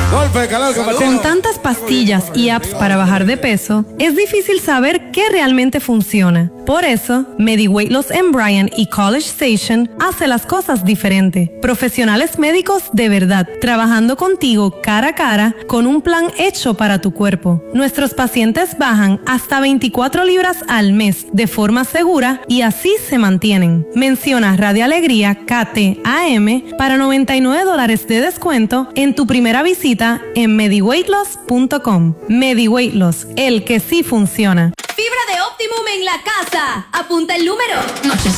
Golpe, calor, Con tantas pastillas y apps para bajar de peso, es difícil saber qué realmente funciona. Por eso, MediWeight Loss en Bryan y College Station hace las cosas diferente. Profesionales médicos de verdad, trabajando contigo cara a cara con un plan hecho para tu cuerpo. Nuestros pacientes bajan hasta 24 libras al mes de forma segura y así se mantienen. Menciona Radio Alegría KTAM para $99 de descuento en tu primera visita en MediWeightLoss.com. MediWeight Loss, el que sí funciona. Fibra de Optimum en la casa. Apunta el número